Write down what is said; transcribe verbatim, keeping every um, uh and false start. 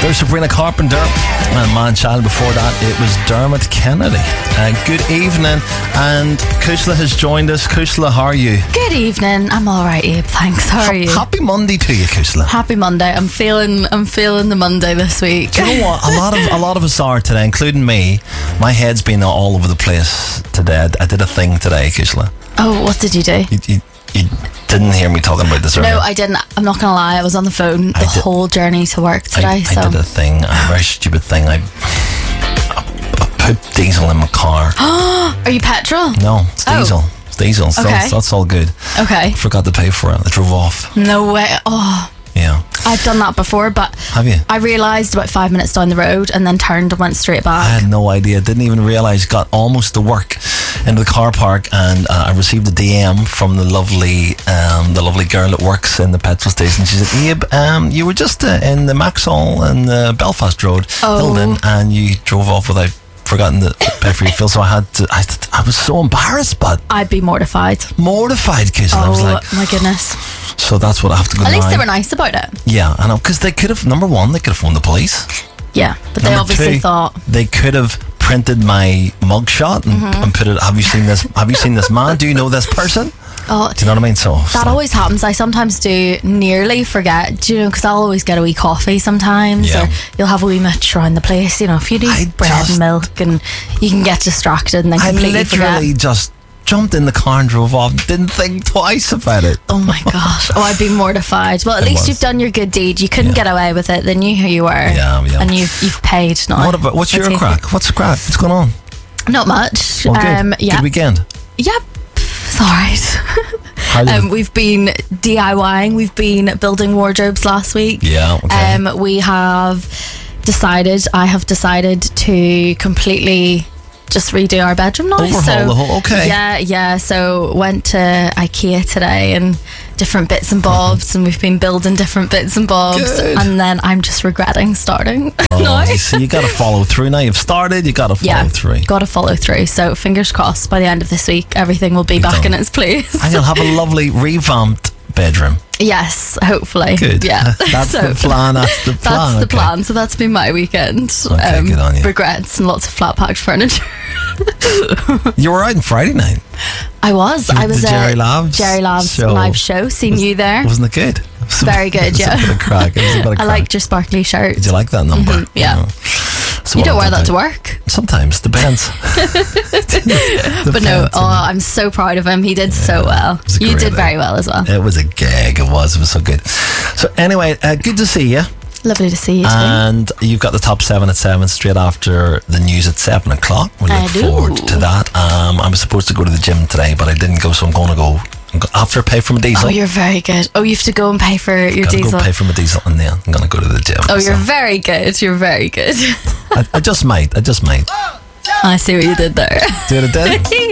There's Sabrina Carpenter and Man Child. Before that, it was Dermot Kennedy. Uh, good evening, and Kushla has joined us. Kushla, how are you? Good evening. I'm all right, Abe. Thanks. How are you? Happy Monday to you, Kushla. Happy Monday. I'm feeling. I'm feeling the Monday this week. Do you know what? A lot of a lot of us are today, including me. My head's been all over the place today. I did a thing today, Kushla. Oh, what did you do? You, you, you didn't hear me talking about this earlier. No, I didn't. I'm not gonna lie. I was on the phone the I did, whole journey to work today. I, so I did a thing, a very stupid thing. I, I, I put diesel in my car. Are you petrol? No, it's Oh. diesel. It's diesel. So Okay. that's, that's all good. Okay. I forgot to pay for it. I drove off. No way. Oh, Yeah. I've done that before, but Have you? I realised about five minutes down the road and then turned and went straight I back. had no idea. Didn't even realise. Got almost to work into the car park, and uh, I received a D M from the lovely, um, the lovely girl that works in the petrol station. She said, "Abe, um, you were just uh, in the Maxall in the Belfast Road, Oh. Hilden, and you drove off without forgotten to pay for your fuel." So I had to. I, I was so embarrassed, but I'd be mortified. mortified, because Oh I was like, my goodness. so that's what I have to go At least now. they were nice about it. Yeah, I know, because they could have. Number one, they could have phoned the police. Yeah, but they Number obviously two, thought. they could have printed my mugshot and, Mm-hmm. and put it. Have you seen this? Have you seen this man? Do you know this person? Oh, Do you know what I mean? So that so- always happens. I sometimes do nearly forget, do you know, because I'll always get a wee coffee sometimes, Yeah. or you'll have a wee much around the place. You know, if you do I bread just- and milk, and you can get distracted and then I completely literally forget. just jumped in the car and drove off. Didn't think twice about it. Oh my gosh! Oh, I'd be mortified. Well, at It least was. you've done your good deed. You couldn't Yeah. get away with it. They knew who you were. Yeah, yeah. And you've you've paid now. What about what's That's your it. crack? What's the crack? What's going on? Not much. Well, good. Um, yeah. Good weekend. Yep. It's all right. How did Um, it- we've been DIYing. We've been building wardrobes last week. Yeah, okay. Um, we have decided. I have decided to completely just redo our bedroom now. Overhaul so, the whole- okay. Yeah, yeah. So went to IKEA today and different bits and bobs, and we've been building different bits and bobs. Good. And then I'm just regretting starting. Oh, now. you see, you got to follow through. Now you've started, you got to follow Yeah, through. got to follow through. So fingers crossed, by the end of this week, everything will be back done. in its place. And you'll have a lovely revamped bedroom. Yes, hopefully. Good. Yeah. That's So, the plan. That's the plan. That's the okay. plan. So that's been my weekend. Okay, good on you. Regrets and lots of flat packed furniture. You were out on Friday night. I was. The- I was the at Jerry Labs Jerry Labs show. live show. Seen you there. Wasn't it good? It was a- Very good, it was yeah. A bit of crack. It was a bit of I crack. liked your sparkly shirt. Did you like that number? Mhm, yeah. know? So You what don't wear about that to it? work. Sometimes, depends. But no, oh, I'm so proud of him. He did so well. was a You great did day. very well as well. It was a gag. It was. It was so good. So anyway, uh, good to see you. Lovely to see you too. And you've got the top seven at seven straight after the news at seven o'clock. We look I do. forward to that. Um, I was supposed to go to the gym today, but I didn't go, so I'm going to go I'm go- after I pay for my diesel. Oh, you're very good. Oh, you have to go and pay for your Gotta diesel. go pay for my diesel, and then I'm going to go to the gym. Oh, you're So very good. You're very good. I, I just might. I just might. I see what you did there. Do what I did.